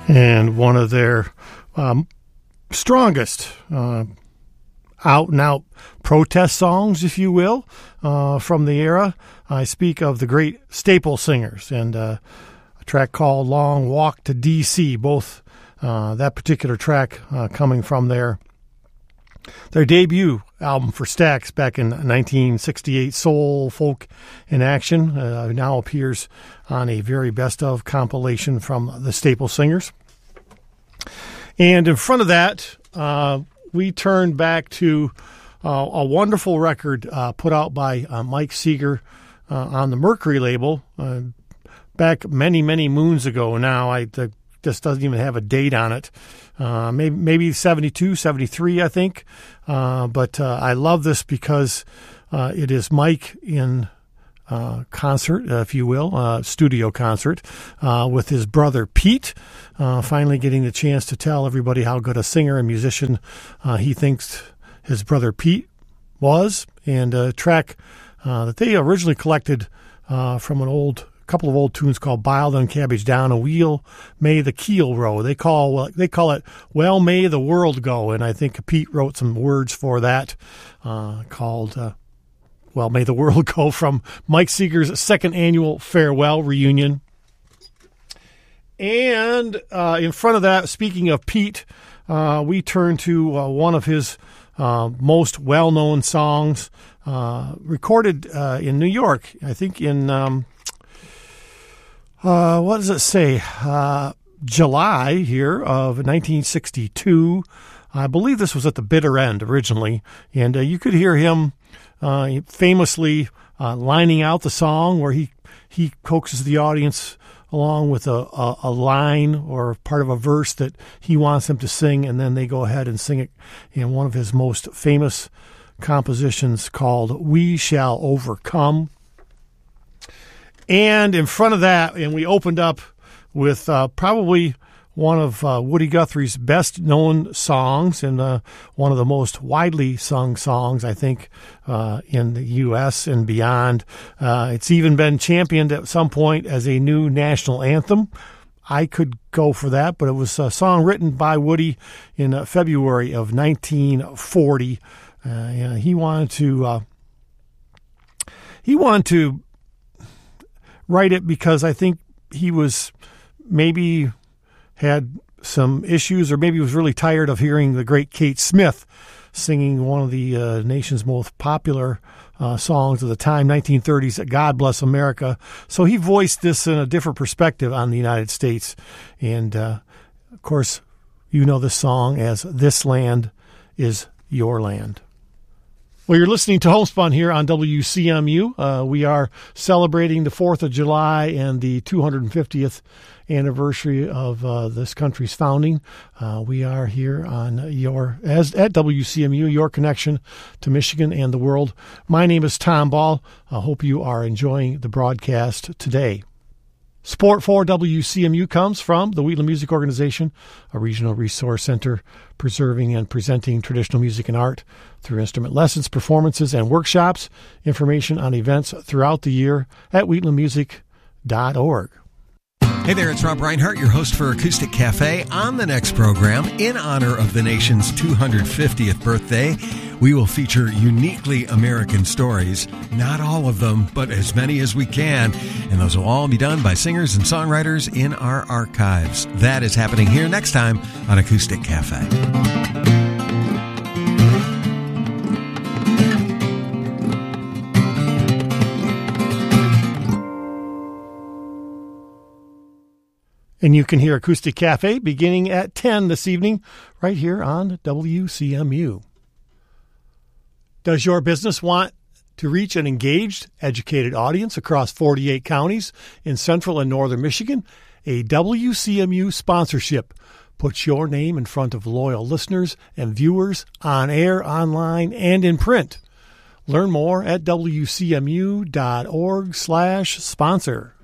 And one of their strongest out-and-out protest songs, if you will, from the era. I speak of the great Staple Singers and a track called Long Walk to D.C., both that particular track coming from their debut album for Stax back in 1968, Soul, Folk in Action. Now appears on a very best of compilation from the Staple Singers. And in front of that, we turn back to a wonderful record put out by Mike Seeger on the Mercury label back many, many moons ago now. This doesn't even have a date on it. Maybe 72, 73, I think. But I love this because it is Mike in concert, if you will, studio concert with his brother Pete, finally getting the chance to tell everybody how good a singer and musician he thinks his brother Pete was. And a track that they originally collected from couple of old tunes called Biled and Cabbage Down, a Wheel May the Keel Row. They call it Well May the World Go, and I think Pete wrote some words for that called Well May the World Go from Mike Seeger's second annual farewell reunion. And in front of that, speaking of Pete, we turn to one of his most well-known songs recorded in New York, I think in what does it say? July here of 1962. I believe this was at the bitter end originally. And you could hear him famously lining out the song where he coaxes the audience along with a line or part of a verse that he wants them to sing. And then they go ahead and sing it in one of his most famous compositions called We Shall Overcome. And in front of that, and we opened up with probably one of Woody Guthrie's best-known songs and one of the most widely sung songs, I think, in the U.S. and beyond. It's even been championed at some point as a new national anthem. I could go for that, but it was a song written by Woody in February of 1940. He wanted to write it because I think he was maybe had some issues, or maybe was really tired of hearing the great Kate Smith singing one of the nation's most popular songs of the time, 1930s, God Bless America. So he voiced this in a different perspective on the United States. And, of course, you know this song as This Land Is Your Land. Well, you're listening to Homespun here on WCMU. We are celebrating the 4th of July and the 250th anniversary of this country's founding. We are here on at WCMU, your connection to Michigan and the world. My name is Tom Ball. I hope you are enjoying the broadcast today. Support for WCMU comes from the Wheatland Music Organization, a regional resource center preserving and presenting traditional music and art through instrument lessons, performances, and workshops. Information on events throughout the year at wheatlandmusic.org. Hey there, it's Rob Reinhart, your host for Acoustic Cafe. On the next program, in honor of the nation's 250th birthday, we will feature uniquely American stories. Not all of them, but as many as we can. And those will all be done by singers and songwriters in our archives. That is happening here next time on Acoustic Cafe. And you can hear Acoustic Cafe beginning at 10 this evening right here on WCMU. Does your business want to reach an engaged, educated audience across 48 counties in central and northern Michigan? A WCMU sponsorship puts your name in front of loyal listeners and viewers on air, online, and in print. Learn more at WCMU.org/sponsor.